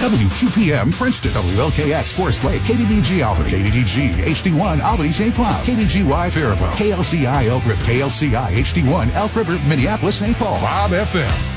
WQPM Princeton, WLKX Forest Lake, KDDG Albany, KDDG HD1 Albany St. Cloud, KDGY Faribault, KLCI Elk River, KLCI HD1 Elk River, Minneapolis St. Paul, Bob FM.